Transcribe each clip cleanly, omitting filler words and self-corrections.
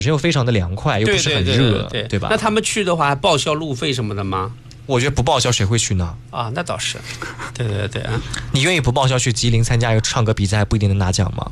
又非常的凉快，又不是很热，对吧？ 那他们去的话，报销路费什么的吗？ 我觉得不报销谁会去呢？ 啊，那倒是，对啊。 你愿意不报销去吉林参加一个唱歌比赛，还不一定能拿奖吗？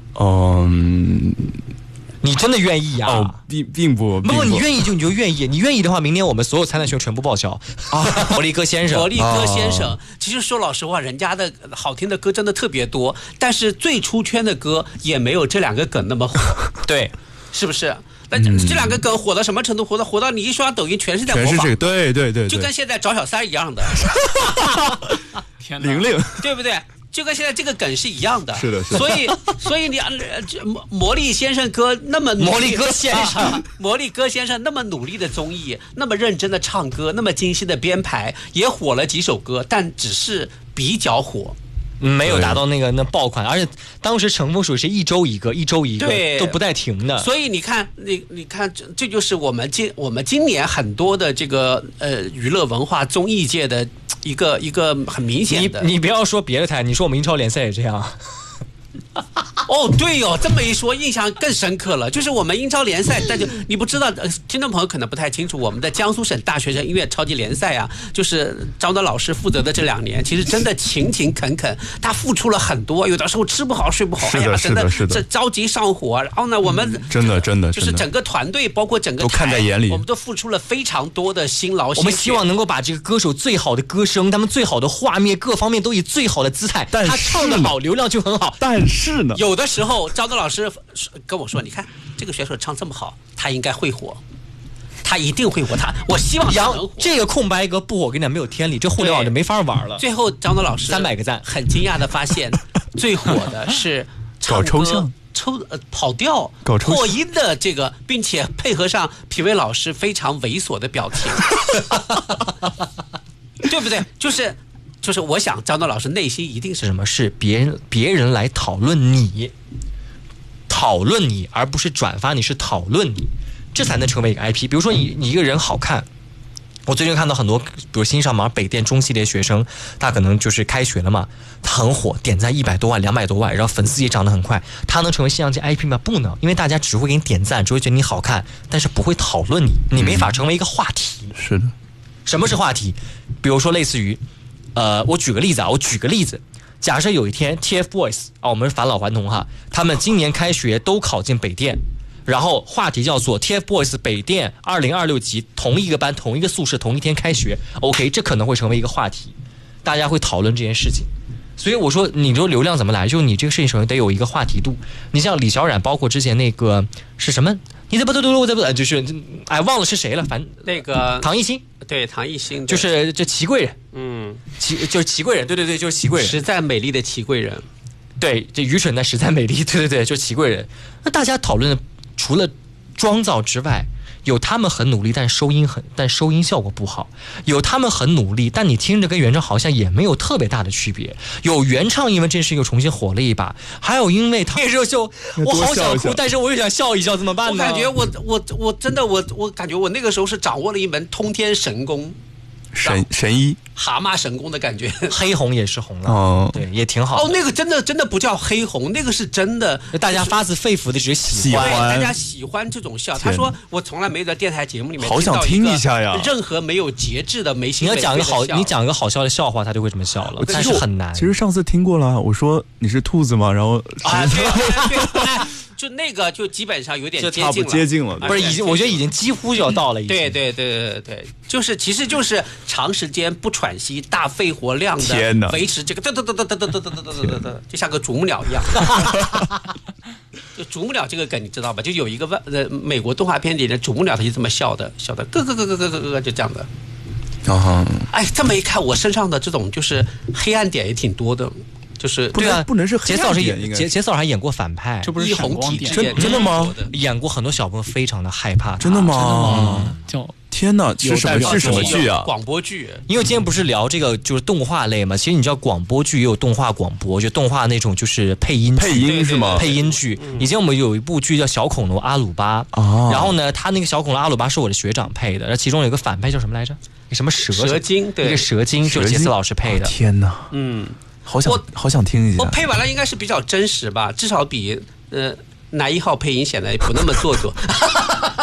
你真的愿意啊？ 并不。 不，你愿意你就愿意。你愿意的话，明年我们所有参赛选手全部报销啊！活力哥先生，其实说老实话，人家的好听的歌真的特别多，但是最出圈的歌也没有这两个梗那么火。对，是不是？那这两个梗火到什么程度？火到你一刷抖音全是在模仿， 全是这个，对， 就跟现在找小三一样的。 天哪，00， 对不对？就跟现在这个梗是一样的， 是的。 所以你魔力先生哥那么魔力哥先生， 魔力哥先生那么努力的综艺，那么认真的唱歌，那么精心的编排，也火了几首歌，但只是比较火。 没有达到那爆款，而且当时乘风属是一周一个都不带停的。 所以你看，你看，这就是我们今年很多的这个娱乐文化综艺界的一个很明显的。 你不要说别的台，你说我们英超联赛也这样。 哦，对哦，这么一说，印象更深刻了。就是我们英超联赛，但就你不知道，听众朋友可能不太清楚，我们的江苏省大学生音乐超级联赛啊，就是张德老师负责的这2年，其实真的勤勤恳恳，他付出了很多，有的时候吃不好睡不好， 是的， 这着急上火。然后呢，我们真的就是整个团队，包括整个都看在眼里， 我们都付出了非常多的辛劳。 我们希望能够把这个歌手最好的歌声，他们最好的画面，各方面都以最好的姿态，他唱得好，流量就很好。 但是呢， 有的时候张德老师跟我说：“你看这个选手唱这么好，他应该会火，他一定会火。我希望他能火。 这个空白格不火，我跟你讲没有天理，这互联网就没法玩了。” 最后张德老师 300个赞， 很惊讶的发现，最火的是搞抽象、 跑调、破音的这个，并且配合上评委老师非常猥琐的表情，对不对？就是我想张德老师内心一定是什么？是别人来讨论你，而不是转发你，是讨论你，这才能成为一个 IP。比如说你一个人好看，我最近看到很多，比如新上马北电中系列学生，他可能就是开学了嘛，他很火，点赞100多万、200多万，然后粉丝也涨得很快，他能成为新疆界 IP 吗？不能，因为大家只会给你点赞，只会觉得你好看，但是不会讨论你，你没法成为一个话题。 是的。 什么是话题？比如说类似于我举个例子，假设有一天 TFBOYS 我们是返老还童哈，他们今年开学都考进北电，然后话题叫做 TFBOYS 北电2026级同一个班、同一个宿舍、同一天开学 ，OK， 这可能会成为一个话题，大家会讨论这件事情。所以我说，你说流量怎么来？就是你这个事情首先得有一个话题度。你像李小冉，包括之前那个是什么？你怎么都就是忘了是谁了，反正那个唐艺昕。 对，唐艺昕就是这祺贵人，就是祺贵人，对，就是祺贵人， 实在美丽的祺贵人， 对，这愚蠢的实在美丽，对，就祺贵人。那大家讨论的除了妆造之外，有他们很努力，但收音效果不好；有他们很努力，但你听着跟原唱好像也没有特别大的区别。有原唱因为这事又重新火了一把，还有因为他那时候就我好想哭，但是我又想笑一笑，怎么办呢？ 我感觉我真的我感觉我那个时候是掌握了一门通天神功。 神医蛤蟆神功的感觉， 黑红也是红了，对，也挺好的。 那个真的不叫黑红，那个是真的， 大家发自肺腑的只是喜欢， 大家喜欢这种笑。他说我从来没在电台节目里面好想听一下呀， 任何没有节制的没心没肺的笑。 你讲一个好笑的笑话，他就会这么笑了，但是很难。 其实上次听过了，我说你是兔子吗？然后对。就那个就基本上有点接近了， 不是我觉得已经几乎就要到了。 对，其实就是长时间不喘息、大肺活量的维持这个就像个啄木鸟一样。就啄木鸟这个梗你知道吧？就有一个美国动画片里的啄木鸟，它就这么笑的，咯就这样的。这么一看，我身上的这种就是黑暗点也挺多的。就是对啊， 不能是黑暗点。 杰嫂还演过反派， 这不是一红体真的吗？ 演过很多小朋友非常的害怕。 真的吗？天哪，是什么剧啊？ 广播剧。 因为今天不是聊这个就是动画类嘛，其实你知道广播剧也有动画广播，就动画那种就是配音是吗？ 配音剧。以前我们有一部剧叫《小恐龙阿鲁巴》，然后呢，他那个小恐龙阿鲁巴是我的学长配的，然后其中有一个反派叫什么来着？什么蛇精？对，一个蛇精就是杰斯老师配的。 天哪，好想听一下。 我配完了应该是比较真实吧，至少比男1号配音显得不那么做作。